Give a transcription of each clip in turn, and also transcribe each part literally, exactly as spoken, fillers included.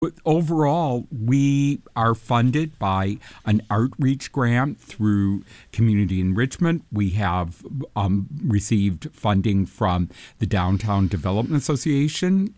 But overall, we are funded by an outreach grant through community enrichment. We have um, received funding from the Downtown Development Association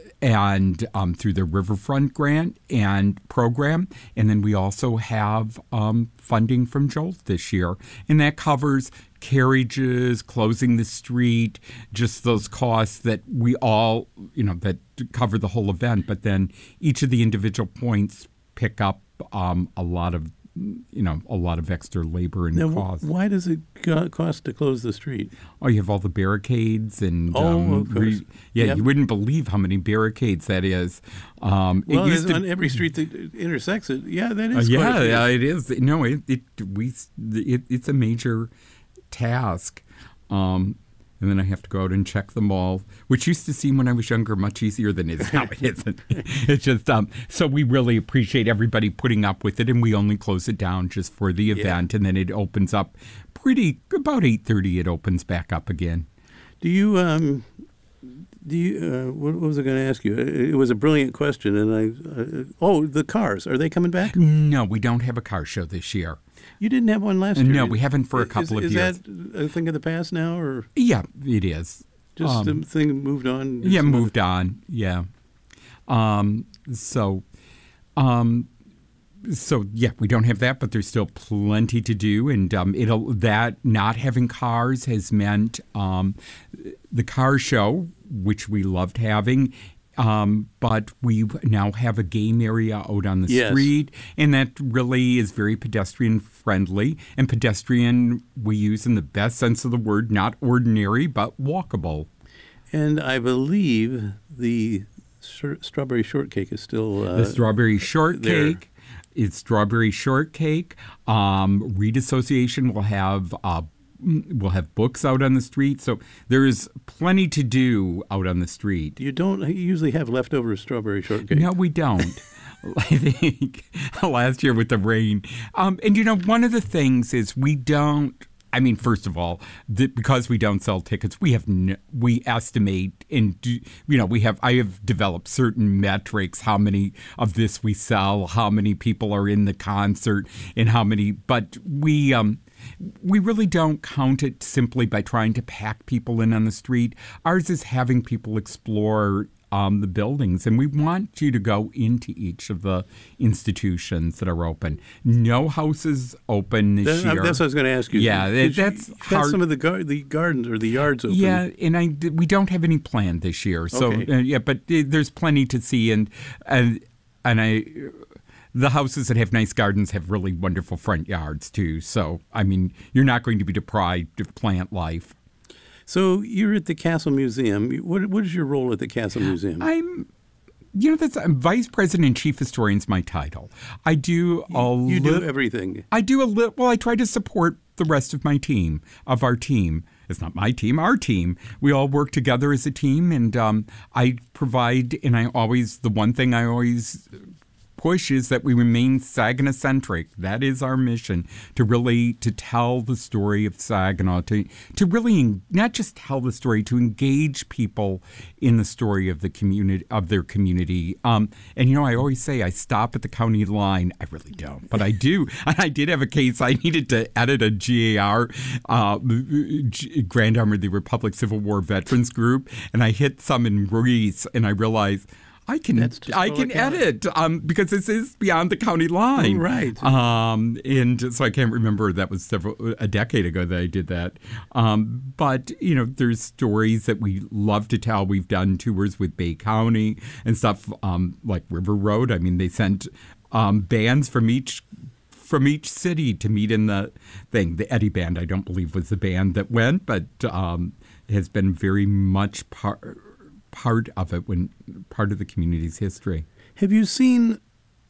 and um, through the Riverfront Grant and program. And then we also have um, funding from Jolt this year. And that covers carriages, closing the street, just those costs that we all, you know, that cover the whole event. But then each of the individual points pick up um, a lot of, you know, a lot of extra labor and now, cost. Why does it co- cost to close the street? Oh, you have all the barricades and oh, um, of course. re- yeah, Yep. you wouldn't believe how many barricades that is. Um, Well, it used to, on every street that intersects it, yeah, that uh, is. yeah, quite a few. yeah, it is. No, it, it we it, it's a major task. Um, and then I have to go out and check them all, which used to seem when I was younger much easier than it is now. It isn't. It's just um. So we really appreciate everybody putting up with it, and we only close it down just for the event, yeah. And then it opens up pretty about eight thirty. It opens back up again. Do you um? Do you? Uh, what, what was I going to ask you? It, it was a brilliant question, and I. Uh, oh, the cars, are they coming back? No, we don't have a car show this year. You didn't have one last year? No, we haven't for a couple is, of is years. Is that a thing of the past now, or? Yeah, it is. Just um, the thing moved on? Yeah, moved on, yeah. Um, so, um, so yeah, we don't have that, but there's still plenty to do. And um, it'll that not having cars has meant um, the car show, which we loved having, Um, but we now have a game area out on the yes. street, and that really is very pedestrian friendly. And pedestrian we use in the best sense of the word, not ordinary, but walkable. And I believe the sh- strawberry shortcake is still uh, the strawberry shortcake. There. It's strawberry shortcake. Um, Reed Association will have uh, We'll have books out on the street, so there's plenty to do out on the street. You don't usually have leftover strawberry shortcake. No, we don't. I think last year with the rain. Um, and, you know, one of the things is we don't, I mean, first of all, the, because we don't sell tickets, we have no, we estimate and, do, you know, we have, I have developed certain metrics, how many of this we sell, how many people are in the concert, and how many, but we, um, we really don't count it simply by trying to pack people in on the street. Ours is having people explore um, the buildings, and we want you to go into each of the institutions that are open. No houses open this that, year. That's what I was going to ask you. Yeah, Did that's you, hard. Some of the, gar- the gardens or the yards open. Yeah, and I we don't have any planned this year. So okay. uh, yeah, but uh, there's plenty to see, and and and I. The houses that have nice gardens have really wonderful front yards, too. So, I mean, you're not going to be deprived of plant life. So, you're at the Castle Museum. What What is your role at the Castle Museum? I'm, you know, that's I'm Vice President and Chief Historian is my title. I do a You, you li- do everything. I do a little, well, I try to support the rest of my team, of our team. It's not my team, our team. We all work together as a team, and um, I provide, and I always, the one thing I always push is that we remain Saginaw-centric. That is our mission, to really to tell the story of Saginaw, to to really not just tell the story, to engage people in the story of the community of their community. Um, and you know, I always say I stop at the county line. I really don't, but I do. I did have a case. I needed to edit a G A R, uh, Grand Army of the Republic Civil War Veterans Group, and I hit some in Reese, and I realized I can I can edit um, because this is beyond the county line. Oh, right. Um, and so I can't remember. That was several a decade ago that I did that. Um, but, you know, there's stories that we love to tell. We've done tours with Bay County and stuff um, like River Road. I mean, they sent um, bands from each from each city to meet in the thing. The Eddie Band, I don't believe, was the band that went, but um, has been very much part part of it, when part of the community's history. Have you seen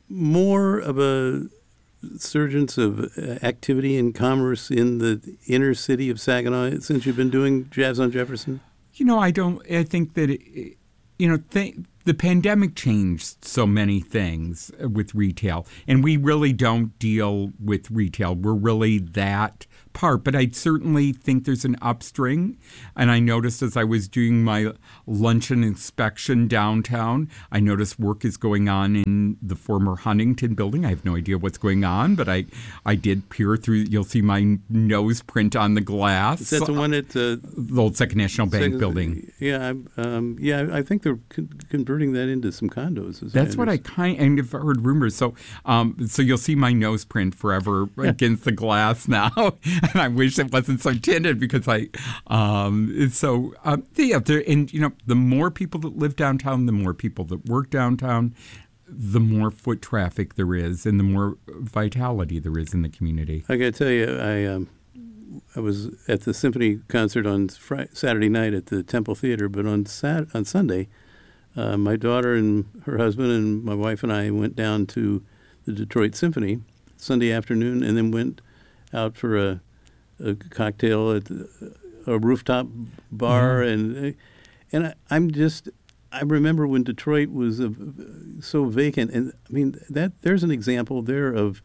more of a surgence of activity and commerce in the inner city of Saginaw since you've been doing Jazz on Jefferson? You know, I don't. I think that it, you know th- the pandemic changed so many things with retail, and we really don't deal with retail. We're really that part, but I certainly think there's an upstring. And I noticed as I was doing my luncheon inspection downtown, I noticed work is going on in the former Huntington building. I have no idea what's going on, but I, I did peer through. You'll see my nose print on the glass. Is that the one at uh, the old Second National Bank Second, building? Yeah, um, yeah. I think they're con- converting that into some condos. That's I what I kind of heard rumors. So, um, so you'll see my nose print forever against the glass now, and I wish it wasn't so tinted because I. Um, so um, yeah, there, and you know, the more people that live downtown, the more people that work downtown, the more foot traffic there is, and the more vitality there is in the community. I got to tell you, I um, I was at the symphony concert on Friday, Saturday night at the Temple Theater, but on Sat- on Sunday, uh, my daughter and her husband and my wife and I went down to the Detroit Symphony Sunday afternoon, and then went out for a, a cocktail at a rooftop bar, mm-hmm. and and I, I'm just. I remember when Detroit was uh, so vacant, and I mean that there's an example there of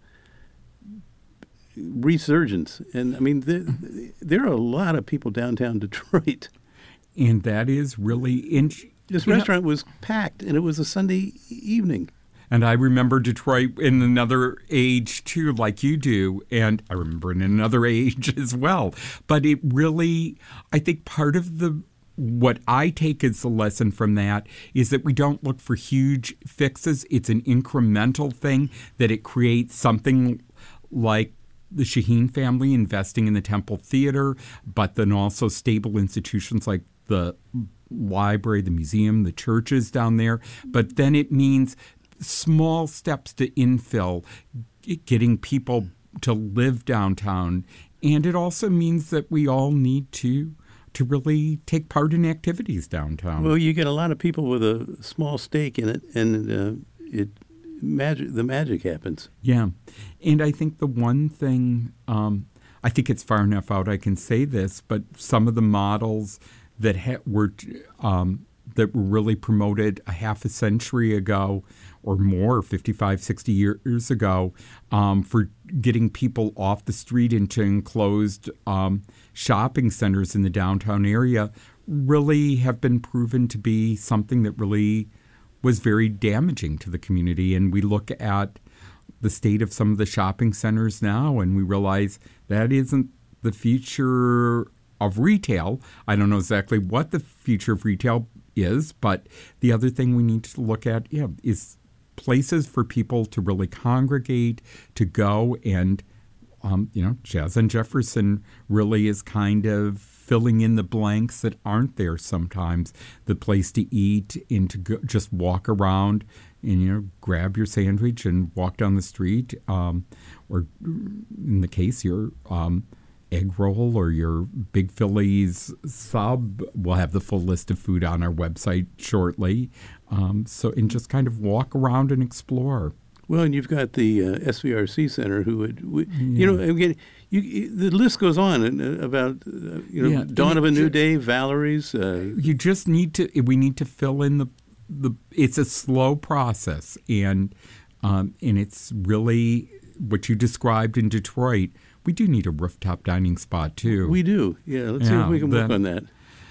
resurgence. And I mean there, there are a lot of people downtown Detroit, and that is really in. This restaurant know, was packed, and it was a Sunday evening. And I remember Detroit in another age too, like you do, and I remember in another age as well. But it really, I think, part of the what I take as the lesson from that is that we don't look for huge fixes. It's an incremental thing, that it creates something like the Shaheen family investing in the Temple Theater, but then also stable institutions like the library, the museum, the churches down there. But then it means small steps to infill, getting people to live downtown. And it also means that we all need to to really take part in activities downtown. Well, you get a lot of people with a small stake in it, and uh, it magic the magic happens. Yeah. And I think the one thing, um, I think it's far enough out I can say this, but some of the models that ha- were um, that were really promoted a half a century ago or more, fifty-five, sixty years ago, um, for getting people off the street into enclosed um, shopping centers in the downtown area really have been proven to be something that really was very damaging to the community. And we look at the state of some of the shopping centers now, and we realize that isn't the future of retail. I don't know exactly what the future of retail is, but the other thing we need to look at yeah, is places for people to really congregate, to go, and um, you know, Jazz on Jefferson really is kind of filling in the blanks that aren't there sometimes. The place to eat and to go, just walk around and, you know, grab your sandwich and walk down the street, um, or in the case your um, egg roll or your Big Phillies sub. We'll have the full list of food on our website shortly. Um, so, and just kind of walk around and explore. Well, and you've got the uh, S V R C Center, who would, we, you know, again, you, the list goes on and, uh, about, uh, you know, yeah. Dawn of a New Day, Valerie's. Uh, you just need to. We need to fill in the the. It's a slow process, and um, and it's really what you described in Detroit. We do need a rooftop dining spot too. We do. Yeah. Let's yeah, see if we can work on that.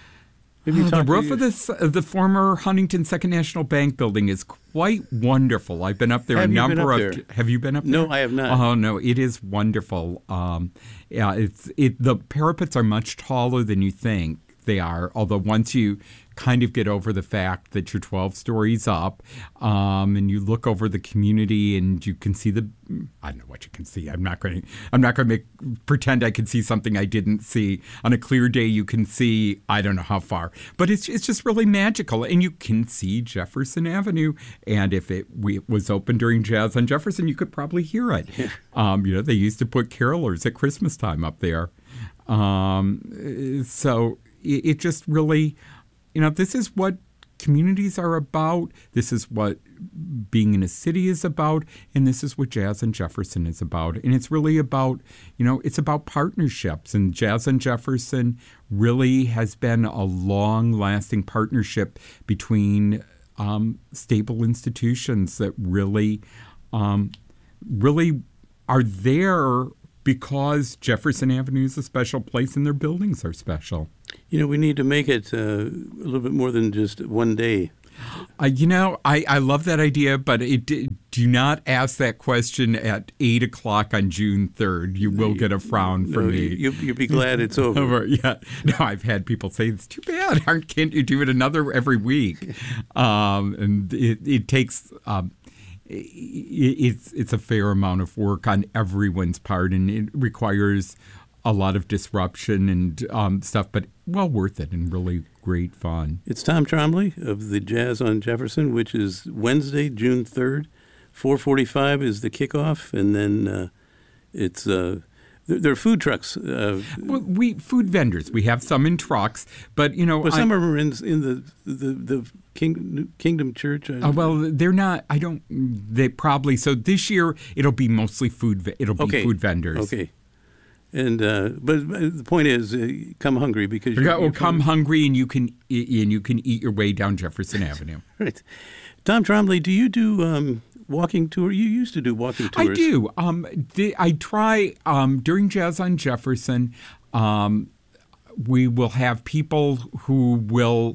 Oh, the roof of the, uh, the former Huntington Second National Bank building is quite wonderful. I've been up there have a number you been up of. There? Have you been up no, there? No, I have not. Oh no, it is wonderful. Um, yeah, it's it. The parapets are much taller than you think they are. Although once you kind of get over the fact that you're twelve stories up, um, and you look over the community and you can see the. I don't know what you can see. I'm not going to. I'm not going to make pretend I can see something I didn't see. On a clear day, you can see. I don't know how far, but it's it's just really magical, and you can see Jefferson Avenue. And if it we, was open during Jazz on Jefferson, you could probably hear it. um, you know, they used to put carolers at Christmas time up there. Um, so it, it just really. You know, this is what communities are about. This is what being in a city is about. And this is what Jazz on Jefferson is about. And it's really about, you know, it's about partnerships. And Jazz on Jefferson really has been a long-lasting partnership between um, stable institutions that really, um, really are there because Jefferson Avenue is a special place and their buildings are special. You know, we need to make it uh, a little bit more than just one day. Uh, you know, I, I love that idea, but it, do not ask that question at eight o'clock on June third. You will get a frown from no, me. You, you'll be glad it's over. Yeah. No, I've had people say, it's too bad. Aren't, can't you do it another every week? Um, and it, it takes... Um, it's it's a fair amount of work on everyone's part, and it requires a lot of disruption and um, stuff, but well worth it and really great fun. It's Tom Trombley of the Jazz on Jefferson, which is Wednesday, June third. four forty-five is the kickoff, and then uh, it's uh, there, there are food trucks. Uh, well, we food vendors. We have some in trucks, but you know, well, some I, are in in the the the King, Kingdom Church. Uh, well, they're not. I don't. They probably. So this year it'll be mostly food. It'll be okay. food vendors. Okay. And uh, but the point is, uh, come hungry because you you're, well, come hungry and you can and you can eat your way down Jefferson Avenue. Right. Tom Trombley, do you do um, walking tour? You used to do walking tours. I do. Um, the, I try um, during Jazz on Jefferson. Um, we will have people who will.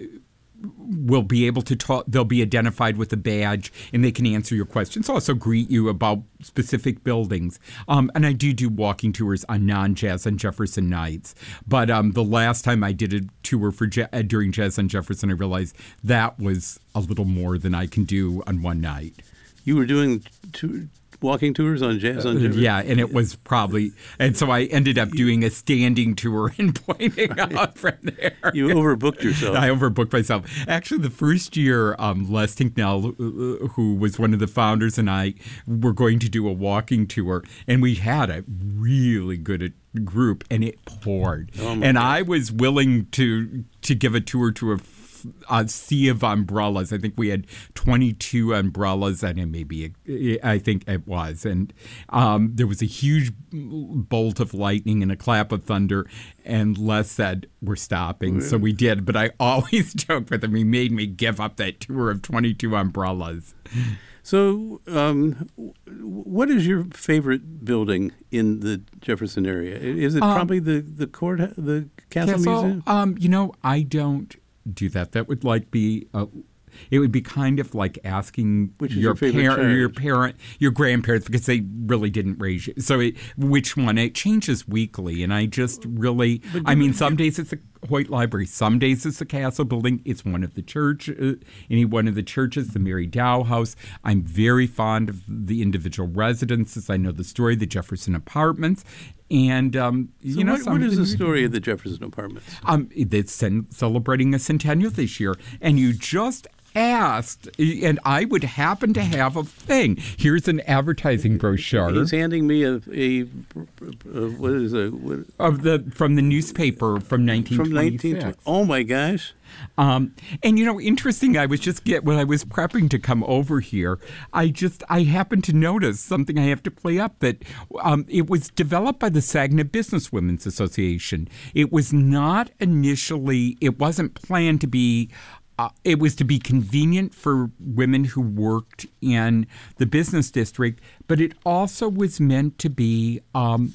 will be able to talk, they'll be identified with a badge and they can answer your questions, also greet you about specific buildings. Um, and I do do walking tours on non-Jazz on Jefferson nights. But um, the last time I did a tour for ja- during Jazz on Jefferson, I realized that was a little more than I can do on one night. You were doing two walking tours on Jazz on Jefferson? Uh, yeah, and it was probably, and so I ended up doing a standing tour and pointing right. out from there. You overbooked yourself. I overbooked myself. Actually, the first year, um, Les Tinknell, uh, who was one of the founders, and I were going to do a walking tour, and we had a really good group, and it poured. Oh and God. I was willing to to give a tour to a a sea of umbrellas. I think we had twenty-two umbrellas, and maybe I think it was. And um, there was a huge bolt of lightning and a clap of thunder, and Les said, we're stopping. So we did. But I always joke with him. He made me give up that tour of twenty-two umbrellas. So um, what is your favorite building in the Jefferson area? Is it um, probably the, the court, the Castle, Castle Museum? Um, you know, I don't do that. That would like be, uh, it would be kind of like asking which is your, your, parent, your parent, your grandparents, because they really didn't raise you. So it, which one? It changes weekly, and I just really, I mean, some days it's the Hoyt Library, some days it's the Castle Building. It's one of the church, uh, any one of the churches, the Mary Dow House. I'm very fond of the individual residences. I know the story, the Jefferson Apartments. And, um, so you know, what, what is the story of the Jefferson Apartments? Um, it's celebrating a centennial this year. And you just asked, and I would happen to have a thing. Here's an advertising brochure. He's handing me a, a, a what is a what? Of the from the newspaper from nineteen twenty-six. From nineteen twenty. Oh my gosh! Um, and you know, interesting. I was just get when I was prepping to come over here. I just I happened to notice something I have to play up that um, it was developed by the Saginaw Business Women's Association. It was not initially. It wasn't planned to be. Uh, it was to be convenient for women who worked in the business district, but it also was meant to be um,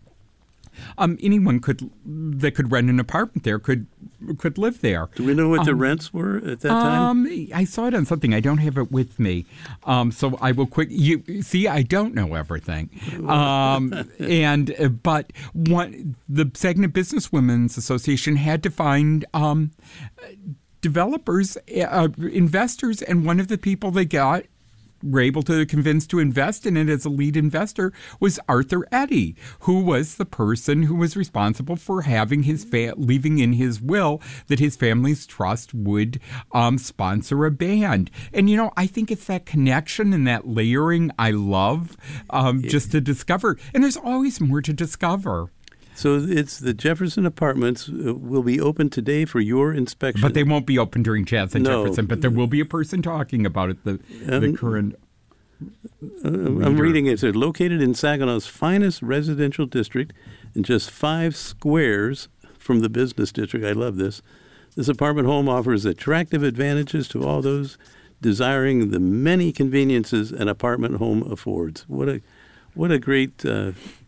um, anyone could that could rent an apartment there could could live there. Do we know what um, the rents were at that time? Um, I saw it on something. I don't have it with me, um, so I will quick. You see, I don't know everything, um, and uh, but one the Saginaw Business Women's Association had to find. Um, developers, uh, investors, and one of the people they got were able to convince to invest in it as a lead investor was Arthur Eddy, who was the person who was responsible for having his fa- leaving in his will that his family's trust would um, sponsor a band. And, you know, I think it's that connection and that layering I love um, just to discover. And there's always more to discover. So it's the Jefferson Apartments uh, will be open today for your inspection. But they won't be open during Jazz and no. Jefferson. But there will be a person talking about it, the, um, the current uh, I'm reading it. It said, located in Saginaw's finest residential district and just five squares from the business district. I love this. This apartment home offers attractive advantages to all those desiring the many conveniences an apartment home affords. What a, what a great... Uh,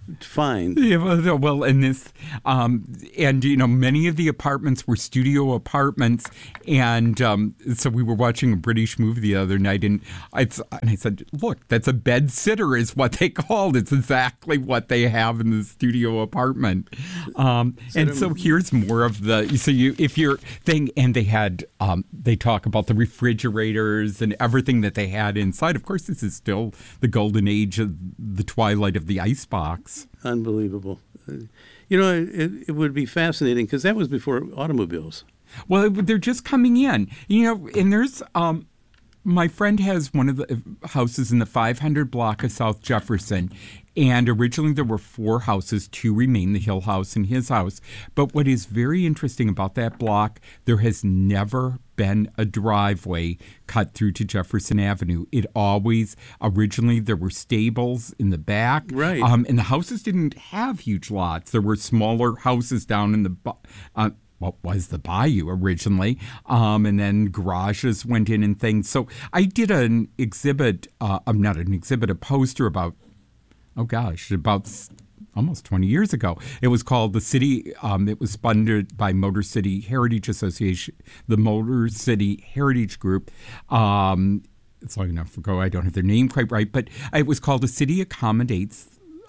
find. Yeah, well, well, and this, um, and you know, many of the apartments were studio apartments, and um, so we were watching a British movie the other night, and I, and I said, "Look, that's a bed sitter, is what they called. It's exactly what they have in the studio apartment." Um, and so here's more of the. So you, if you're thing, and they had, um, they talk about the refrigerators and everything that they had inside. Of course, this is still the golden age of the twilight of the icebox. Unbelievable. Uh, you know, it, it would be fascinating because that was before automobiles. Well, they're just coming in. You know, and there's um, my friend has one of the houses in the five hundred block of South Jefferson. And originally there were four houses, two remain, the Hill House and his house. But what is very interesting about that block, there has never been a driveway cut through to Jefferson Avenue. It always, originally there were stables in the back. Right. Um, and the houses didn't have huge lots. There were smaller houses down in the, uh, what was the bayou originally, um, and then garages went in and things. So I did an exhibit, uh, I'm not an exhibit, a poster about Oh gosh, about almost twenty years ago. It was called the City. Um, it was funded by Motor City Heritage Association, the Motor City Heritage Group. Um, it's long enough ago. I don't have their name quite right, but it was called "The City Accommodates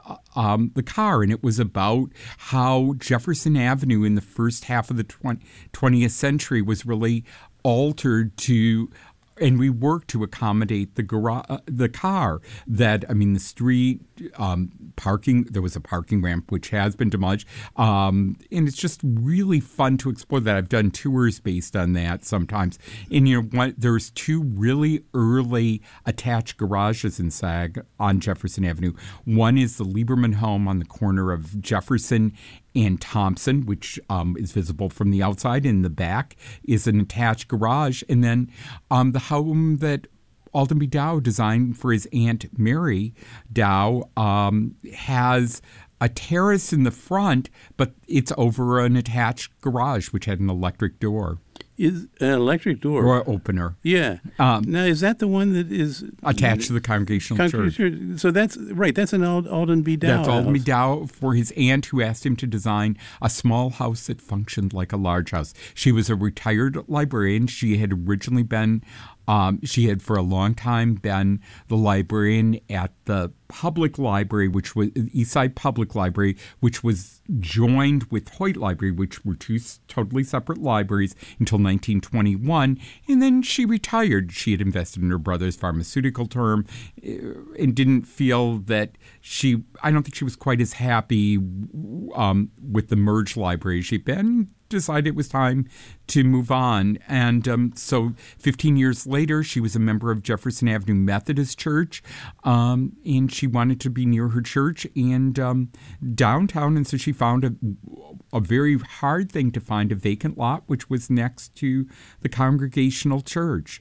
um, the Car," and it was about how Jefferson Avenue in the first half of the twentieth century was really altered to. And we worked to accommodate the garage, uh, the car. That I mean, the street um, parking. There was a parking ramp which has been demolished, um, and it's just really fun to explore that. I've done tours based on that sometimes. And you know, one, there's two really early attached garages in Sag on Jefferson Avenue. One is the Lieberman home on the corner of Jefferson and Thompson, which um, is visible from the outside. In the back is an attached garage. And then um, the home that Alden B. Dow designed for his Aunt Mary Dow um, has a terrace in the front, but it's over an attached garage, which had an electric door. Is an electric door or opener? Yeah. Um, now, is that the one that is attached to the Congregational Congregational Church? So that's right. That's an Alden B. Dow. That's Alden B. house. Dow for his aunt, who asked him to design a small house that functioned like a large house. She was a retired librarian. She had originally been. Um, she had for a long time been the librarian at the public library, which was Eastside Public Library, which was joined with Hoyt Library, which were two totally separate libraries until nineteen twenty-one. And then she retired. She had invested in her brother's pharmaceutical firm and didn't feel that she, I don't think she was quite as happy um, with the merged library she'd been. Decided it was time to move on. And um, so fifteen years later, she was a member of Jefferson Avenue Methodist Church, um, and she wanted to be near her church and um, downtown. And so she found a, a very hard thing to find, a vacant lot, which was next to the Congregational Church.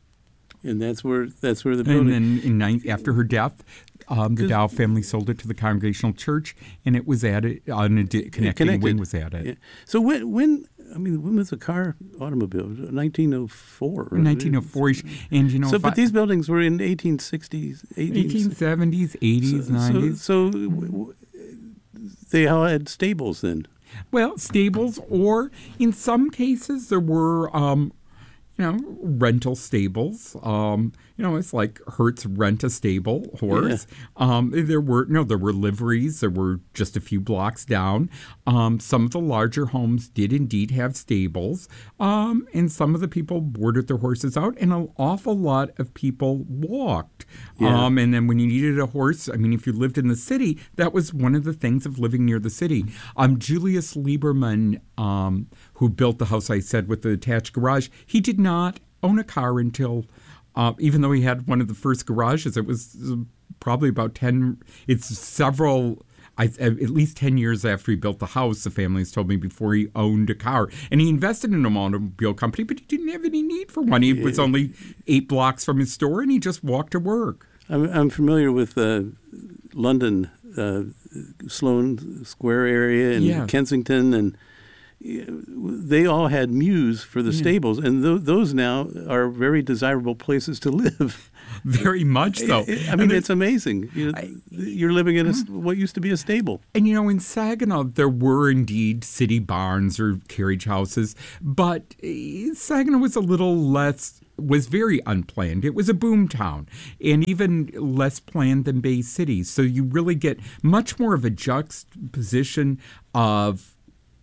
And that's where that's where the building. And then in nine, after her death, um, the Dow family sold it to the Congregational Church, and it was added. On a di- connecting connected. wing was added. Yeah. So when when I mean when was the car automobile? nineteen oh four. Right? nineteen oh four-ish, and you know. So, but I, these buildings were in eighteen sixties, eighteen seventies, eighties, so, nineties. So, so w- w- they all had stables then. Well, stables, or in some cases there were. Um, You know, rental stables. Um, you know, it's like Hertz rent a stable horse. Yeah. Um, there were no, there were liveries. There were just a few blocks down. Um, some of the larger homes did indeed have stables, um, and some of the people boarded their horses out, and an awful lot of people walked. Yeah. Um, and then when you needed a horse, I mean, if you lived in the city, that was one of the things of living near the city. Um, Julius Lieberman, um, who built the house I said with the attached garage, he did not own a car until, uh, even though he had one of the first garages, it was probably about ten, it's several, I, at least ten years after he built the house, the family has told me, before he owned a car. And he invested in an automobile company, but he didn't have any need for one. He was only eight blocks from his store, and he just walked to work. I'm, I'm familiar with uh, London, uh, Sloane Square area and yeah. Kensington, and they all had mews for the Yeah. stables, and th- those now are very desirable places to live. Very much so. I mean, And there's- it's amazing. You know, I- you're living in a, s- what used to be a stable. And you know, in Saginaw, there were indeed city barns or carriage houses, but eh, Saginaw was a little less, was very unplanned. It was a boom town, and even less planned than Bay City. So you really get much more of a juxtaposition of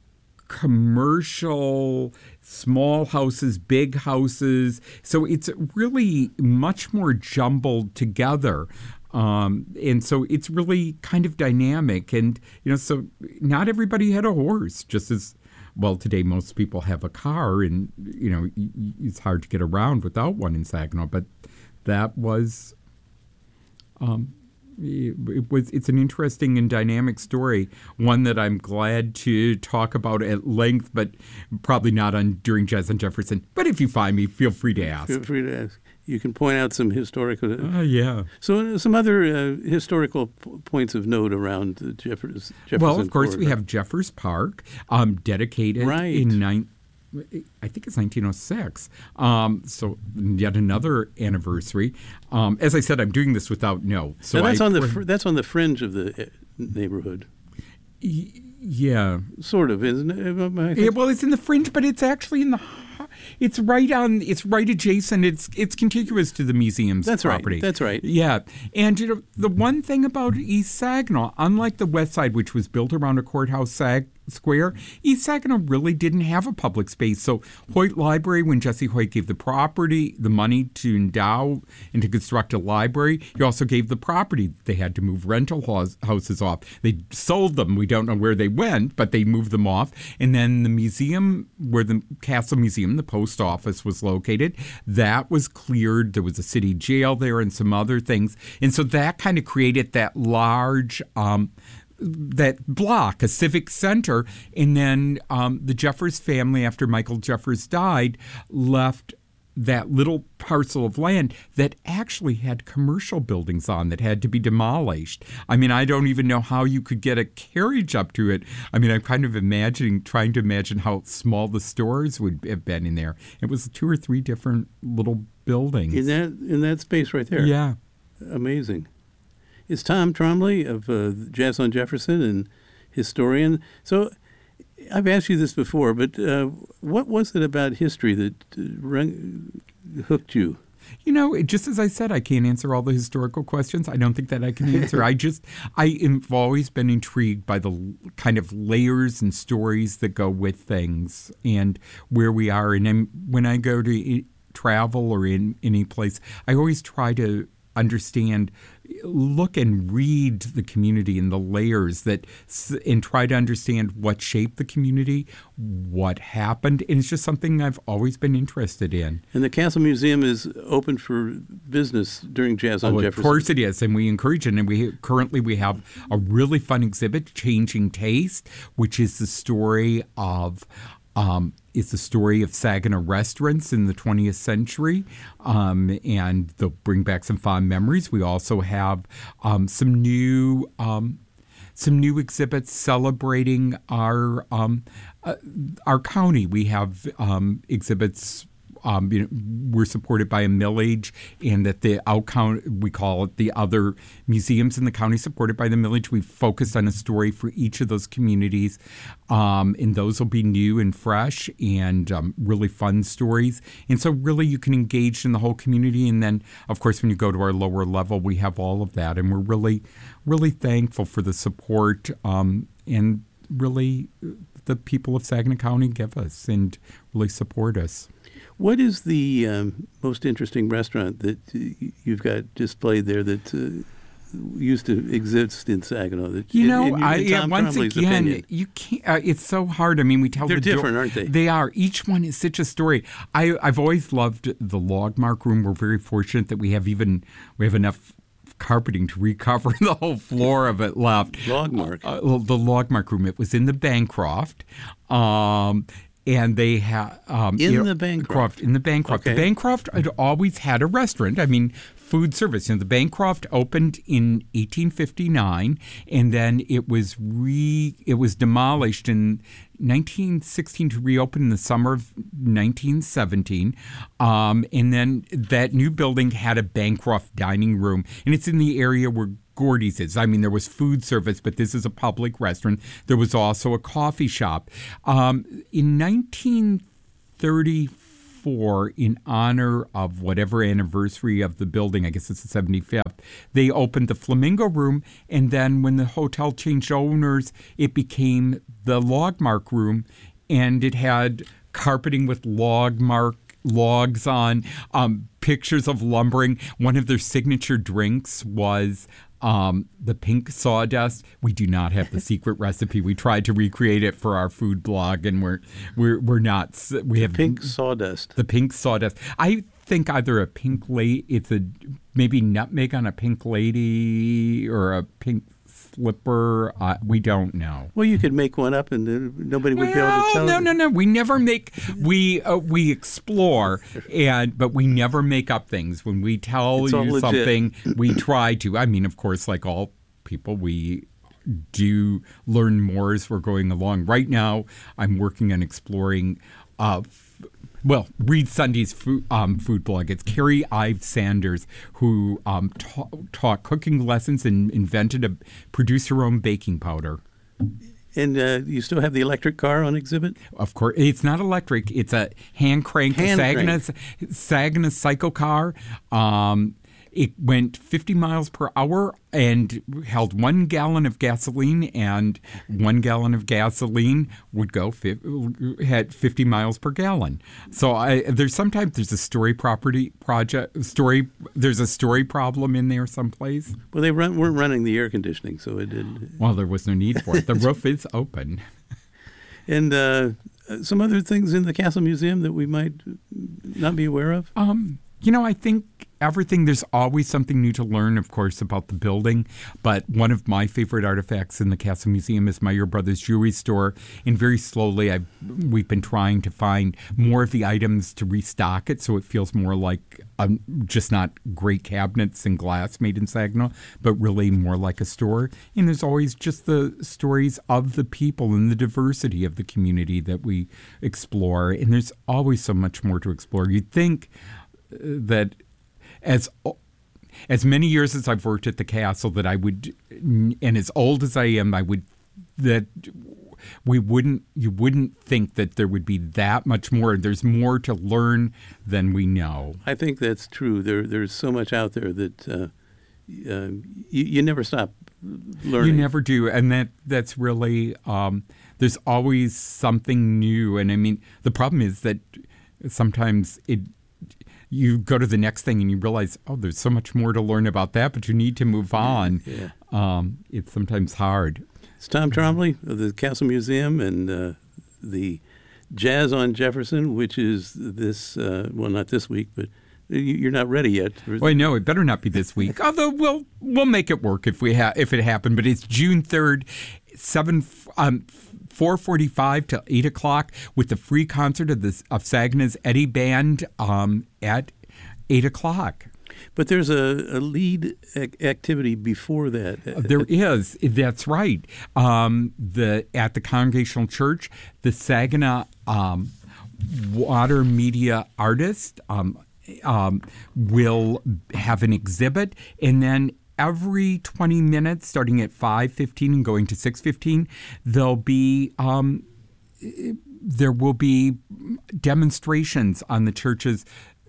commercial, small houses, big houses. So it's really much more jumbled together. Um, and so it's really kind of dynamic. And, you know, so not everybody had a horse, just as, well, today most people have a car, and, you know, y- y- it's hard to get around without one in Saginaw. But that was, um, it, it was, it's an interesting and dynamic story, one that I'm glad to talk about at length, but probably not on during Jazz on Jefferson. But if you find me, feel free to ask. Feel free to ask. You can point out some historical. Uh, yeah. So, uh, some other uh, historical p- points of note around the Jeffers, Jefferson. Well, of course, we corridor. have Jeffers Park, um, dedicated Right. in nine. I think it's nineteen oh six. Um, so yet another anniversary. Um, as I said, I'm doing this without notes. So Now, that's I, on the fr- that's on the fringe of the uh, neighborhood, y- yeah. sort of, isn't it? Am I- Yeah, well, it's in the fringe, but it's actually in the. It's right on. It's right adjacent. It's it's contiguous to the museum's That's right. property. That's right. Yeah, and you know the one thing about East Saginaw, unlike the West Side, which was built around a courthouse sag- square, East Saginaw really didn't have a public space. So Hoyt Library, when Jesse Hoyt gave the property, the money to endow and to construct a library, he also gave the property. They had to move rental house- houses off. They sold them. We don't know where they went, but they moved them off. And then the museum, where the Castle Museum, the post office was located, that was cleared. There was a city jail there and some other things. And so that kind of created that large um, that block, a civic center. And then um, the Jeffers family, after Michael Jeffers died, left that little parcel of land that actually had commercial buildings on that had to be demolished. I mean, I don't even know how you could get a carriage up to it. I mean, I'm kind of imagining, trying to imagine how small the stores would have been in there. It was two or three different little buildings. in that in that space right there. Yeah. Amazing. Is Tom Trombley of uh, Jazz on Jefferson and historian. So I've asked you this before, but uh, what was it about history that uh, rung, hooked you? You know, just as I said, I can't answer all the historical questions. I don't think that I can answer. I just, I have always been intrigued by the kind of layers and stories that go with things and where we are. And I'm, when I go to travel or in any place, I always try to understand, look and read the community and the layers that, and try to understand what shaped the community, what happened. And it's just something I've always been interested in. And the Castle Museum is open for business during Jazz on Oh, Jefferson. of course it is, and we encourage it. And we currently we have a really fun exhibit, Changing Taste, which is the story of um, it's the story of Saginaw restaurants in the twentieth century, um, and they'll bring back some fond memories. We also have um, some new. Um, Some new exhibits celebrating our um, uh, our county. We have um, exhibits. Um, you know, we're supported by a millage, and that the out count, we call it the other museums in the county supported by the millage. We've focused on a story for each of those communities, um, and those will be new and fresh and um, really fun stories. And so really you can engage in the whole community. And then, of course, when you go to our lower level, we have all of that. And we're really, really thankful for the support um, and really the people of Saginaw County give us and really support us. What is the um, most interesting restaurant that uh, you've got displayed there that uh, used to exist in Saginaw? That, You know, in, in, I, in yeah, Tom once Trombley's again, opinion? you can't. Uh, it's so hard. I mean, we tell They're the do- different, aren't they? They are. Each one is such a story. I, I've always loved the Logmark Room. We're very fortunate that we have even we have enough carpeting to recover the whole floor of it left. Logmark. Uh, the Logmark Room. It was in the Bancroft. Um, And they had um, In you know, the Bancroft. in the Bancroft. Okay. The Bancroft had always had a restaurant. I mean, food service. You know, the Bancroft opened in eighteen fifty-nine, and then it was re it was demolished in nineteen sixteen to reopen in the summer of nineteen seventeen. Um, and then that new building had a Bancroft dining room, and it's in the area where Gordy's is. I mean, there was food service, but this is a public restaurant. There was also a coffee shop. Um, in nineteen thirty-four, in honor of whatever anniversary of the building, I guess it's the seventy-fifth, they opened the Flamingo Room, and then when the hotel changed owners, it became the Logmark Room, and it had carpeting with Logmark logs on, um, pictures of lumbering. One of their signature drinks was um, the pink sawdust. We do not have the secret recipe. We tried to recreate it for our food blog, and we're we're we're not. We have pink sawdust. The pink sawdust. I think either a pink lady, it's a maybe nutmeg on a pink lady or a pink slipper. Uh, we don't know. Well, you could make one up, and uh, nobody would well, be able to tell. No, no, no. We never make. We uh, we explore, and but we never make up things. When we tell It's all you legit. something, we try to. I mean, of course, like all people, we do learn more as we're going along. Right now, I'm working on exploring. Uh, Well, read Sunday's food, um, food blog. It's Carrie Ives Sanders, who um, ta- taught cooking lessons and invented a produce her own baking powder. And uh, you still have the electric car on exhibit? Of course, it's not electric. It's a hand crank, Hand Saginaw, Saginaw cycle car. Um, it went fifty miles per hour and held one gallon of gasoline, and one gallon of gasoline would go fi- had fifty miles per gallon. So I, there's sometimes there's a story property project story. There's a story problem in there someplace. Well, they run, weren't running the air conditioning, so it did. Well, there was no need for it. The roof is open. And uh, some other things in the Castle Museum that we might not be aware of? Um, you know, I think everything, there's always something new to learn, of course, about the building. But one of my favorite artifacts in the Castle Museum is Meyer Brothers Jewelry Store. And very slowly, I've, we've been trying to find more of the items to restock it so it feels more like um, just not great cabinets and glass made in Saginaw, but really more like a store. And there's always just the stories of the people and the diversity of the community that we explore. And there's always so much more to explore. You'd think that as as many years as I've worked at the castle, that I would, and as old as I am, I would, that we wouldn't, you wouldn't think that there would be that much more. There's more to learn than we know. I think that's true. There, there's so much out there that uh, uh, you, you never stop learning. You never do, and that that's really, um, there's always something new. And I mean, the problem is that sometimes it, you go to the next thing and you realize, oh, there's so much more to learn about that, but you need to move on. Yeah. Um, it's sometimes hard. It's Tom Trombley of the Castle Museum and uh, the Jazz on Jefferson, which is this, uh, well, not this week, but you're not ready yet. Well, no, it better not be this week. Although we'll we'll make it work if we ha- if it happened. But it's June third, seven um, four forty-five to eight o'clock with the free concert of the of Saginaw's Eddie Band um, at eight o'clock. But there's a, a lead ac- activity before that. There is. That's right. Um, the at the Congregational Church, the Saginaw um, water media artist um, um, will have an exhibit, and then every twenty minutes, starting at five fifteen and going to six fifteen, there'll be um, there will be demonstrations on the church's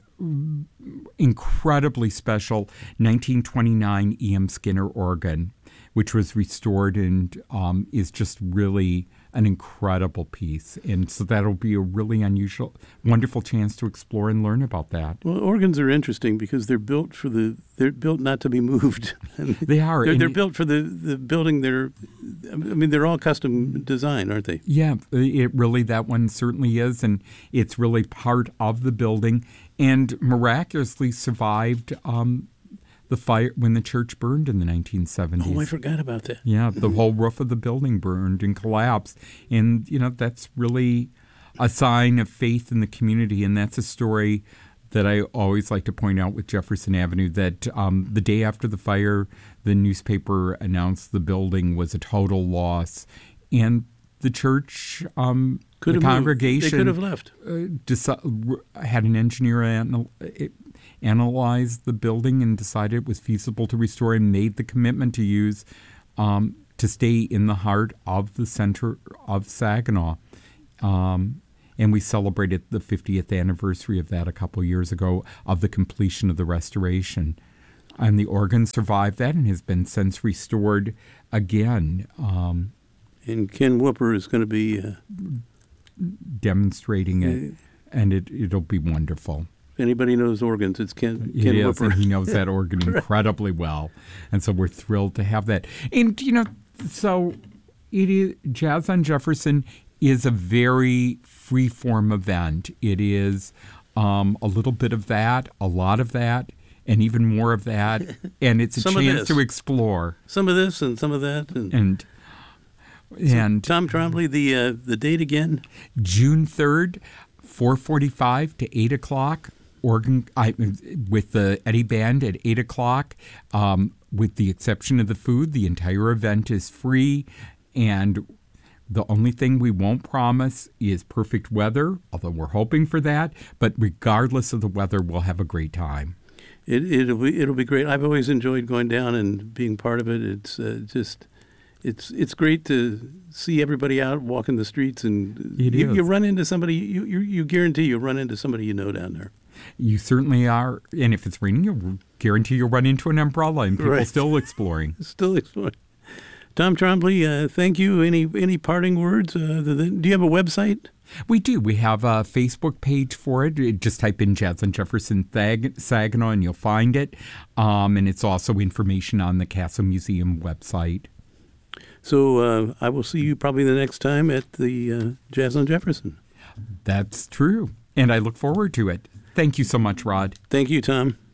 incredibly special nineteen twenty-nine E M Skinner organ, which was restored and um, is just really an incredible piece. And so that'll be a really unusual, wonderful chance to explore and learn about that. Well, organs are interesting because they're built for the, they're built not to be moved. They are. They're, and they're it- built for the, the building. They're, I mean, they're all custom design, aren't they? Yeah, it really, that one certainly is. And it's really part of the building and miraculously survived um, the fire when the church burned in the nineteen seventies. Oh, I forgot about that. Yeah, the whole roof of the building burned and collapsed. And, you know, that's really a sign of faith in the community. And that's a story that I always like to point out with Jefferson Avenue, that um, the day after the fire, the newspaper announced the building was a total loss. And the church, um, Could the have moved. congregation They could have left. Uh, deci- had an engineer anal- analyze the building and decided it was feasible to restore, and made the commitment to use um, to stay in the heart of the center of Saginaw. Um, and we celebrated the fiftieth anniversary of that a couple years ago, of the completion of the restoration. And the organ survived that and has been since restored again. Um, And Ken Whooper is going to be uh, demonstrating it, and it, it'll be wonderful. if anybody knows organs, it's Ken, He Ken is, Whooper. and he knows that organ incredibly well. And so we're thrilled to have that. And, you know, so it is, Jazz on Jefferson is a very free-form event. It is um, a little bit of that, a lot of that, and even more of that. And it's a Some of chance this. to explore. Some of this and some of that. And, And and Tom Trombley, the uh, the date again? June third, four forty-five to eight o'clock, organ I, with the Eddie Band at eight o'clock. Um, with the exception of the food, the entire event is free, and the only thing we won't promise is perfect weather, although we're hoping for that. But regardless of the weather, we'll have a great time. It, it'll be it'll be great. I've always enjoyed going down and being part of it. It's uh, just it's it's great to see everybody out walking the streets, and It you, is. you run into somebody. You, you you guarantee you'll run into somebody you know down there. You certainly are. And if it's raining, you guarantee you'll run into an umbrella and people Right. still exploring. Still exploring. Tom Trombley, uh, thank you. Any any parting words? Uh, other than, do you have a website? We do. We have a Facebook page for it. You just type in Jazz on Jefferson Thag- Saginaw and you'll find it. Um, and it's also information on the Castle Museum website. So uh, I will see you probably the next time at the uh, Jazz on Jefferson. That's true. And I look forward to it. Thank you so much, Rod. Thank you, Tom.